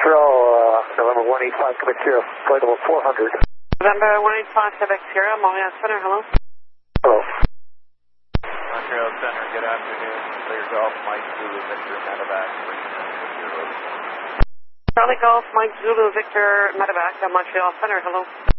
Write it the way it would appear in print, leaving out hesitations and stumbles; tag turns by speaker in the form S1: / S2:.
S1: Montreal, November 185, Quebec Sierra, flight level 400.
S2: November 185, Quebec Sierra, Montreal Center, hello.
S1: Hello.
S3: Montreal Center, good afternoon. Clear Golf, Mike Zulu, Victor Medevac,
S2: Charlie Golf, Mike Zulu, Victor Medevac, Montreal Center, hello.